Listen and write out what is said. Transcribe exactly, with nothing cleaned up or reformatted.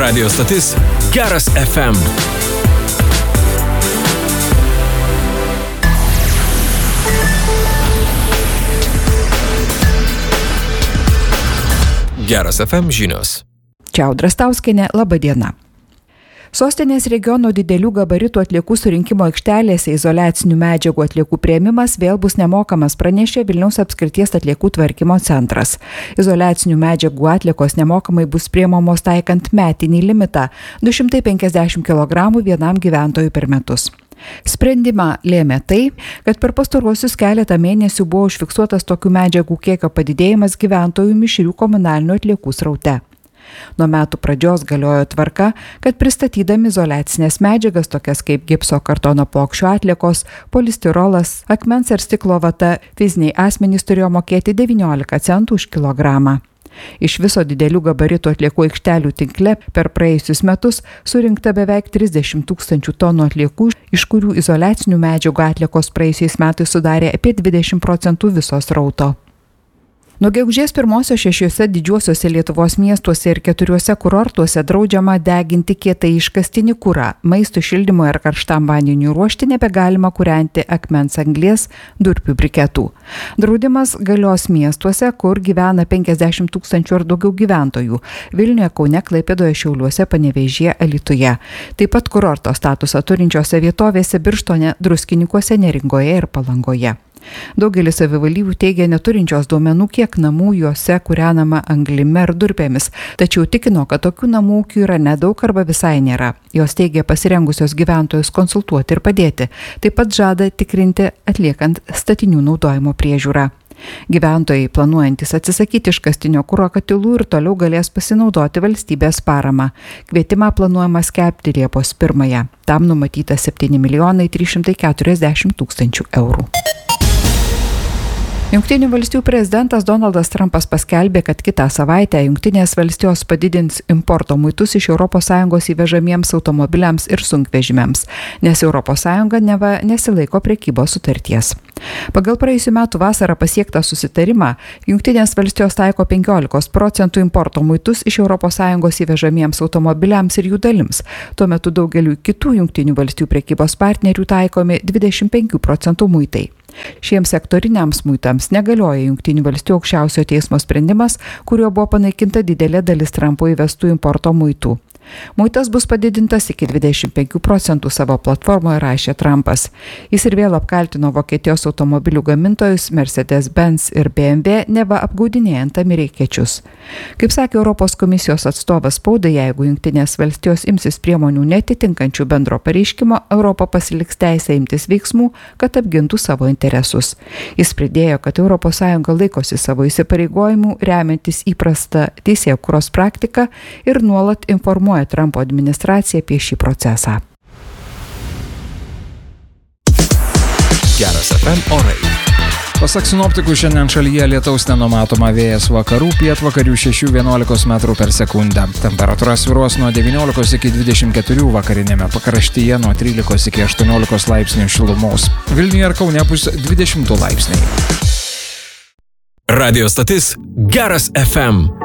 Radio stotis Geras F M. Geras F M žinios. Čia Audra Stauskienė, laba diena. Sostinės regiono didelių gabaritų atliekų surinkimo aikštelėse izoliacinių medžiagų atliekų priėmimas vėl bus nemokamas, pranešė Vilniaus apskrities atliekų tvarkymo centras. Izoliacinių medžiagų atliekos nemokamai bus priėmamos taikant metinį limitą – du šimtai penkiasdešimt kilogramų vienam gyventojui per metus. Sprendimą lėmė tai, kad per pastaruosius keletą mėnesių buvo užfiksuotas tokių medžiagų kiekio padidėjimas gyventojų mišrių komunalinių atliekų sraute. Nuo metų pradžios galiojo tvarka, kad pristatydami izoliacinės medžiagas, tokias kaip gipso kartono plokščių atliekos, polistirolas, akmens ar stiklo vata, fiziniai asmenys turėjo mokėti devyniolika centų už kilogramą. Iš viso didelių gabaritų atliekų aikštelių tinkle per praėjusius metus surinkta beveik trisdešimt tūkstančių tonų atliekų, iš kurių izoliacinių medžiagų atliekos praėjusiais metais sudarė apie dvidešimt procentų viso srauto. Nuo gegužės pirmosios šešiuose didžiuosiuose Lietuvos miestuose ir keturiuose kurortuose draudžiama deginti kietai iškastinį kurą, maisto šildymui ar karštam vandeniui ruošti nebegalima kūrenti akmens anglies, durpių briketų. Draudimas galios miestuose, kur gyvena penkiasdešimt tūkstančių ar daugiau gyventojų – Vilniuje, Kaune, Klaipėdoje, Šiauliuose, Panevėžyje, Alytuje. Taip pat kurorto statusą turinčiose vietovėse Birštone, Druskininkuose, Neringoje ir Palangoje. Daugelis savivaldybių teigia neturinčios duomenų, kiek namų juose kūrenama anglimi ar durpėmis, tačiau tikino, kad tokių namų ūkių yra nedaug arba visai nėra. Jos teigia pasirengusios gyventojus konsultuoti ir padėti, taip pat žada tikrinti atliekant statinių naudojimo priežiūrą. Gyventojai, planuojantis atsisakyti iškastinio kuro katilų, ir toliau galės pasinaudoti valstybės paramą. Kvietimą planuojama skelbti Liepos pirmąją. Tam numatyta septyni milijonai trys šimtai keturiasdešimt tūkstančių eurų. Jungtinių valstijų prezidentas Donaldas Trumpas paskelbė, kad kitą savaitę Jungtinės valstijos padidins importo muitus iš Europos Sąjungos įvežamiems automobiliams ir sunkvežimiams, nes Europos Sąjunga neva nesilaiko prekybos sutarties. Pagal praėjusių metų vasarą pasiektą susitarimą, Jungtinės valstijos taiko penkiolikos procentų importo muitus iš Europos Sąjungos įvežamiems automobiliams ir jų dalims. Tuo metu daugeliu kitų Jungtinių valstijų prekybos partnerių taikomi dvidešimt penkių procentų muitai. Šiems sektoriniams muitams negalioja Jungtinių valstijų aukščiausiojo teismo sprendimas, kuriuo buvo panaikinta didelė dalis Trumpo įvestų importo muitų. Muitas bus padidintas iki dvidešimt penkių procentų savo platformoje, rašė Trumpas. Jis ir vėl apkaltino Vokietijos automobilių gamintojus Mercedes-Benz ir B M W neva apgaudinėjant amerikiečius. Kaip sakė Europos komisijos atstovas spaudai, jeigu Jungtinės valstijos imsis priemonių netitinkančių bendro pareiškimo, Europa pasiliks teisę imtis veiksmų, kad apgintų savo interesus. Jis pridėjo, kad Europos Sąjunga laikosi savo įsipareigojimų, remiantis įprastą teisėkūros praktiką ir nuolat informuoja Trumpo administracija apie šį procesą. Geras F M orai. Pasak sinoptikų, šiandien šalyje lietaus nenumatoma, vėjas vakarų, pietvakarių šešių vienuolikos metrų per sekundę. Temperatūra svyruos nuo devyniolikos iki dvidešimt keturių, vakarinėme pakraštyje nuo trylikos iki aštuoniolikos laipsnių šilumos. Vilniuje ir Kaune bus dvidešimt laipsniai. Radio stotis Geras F M.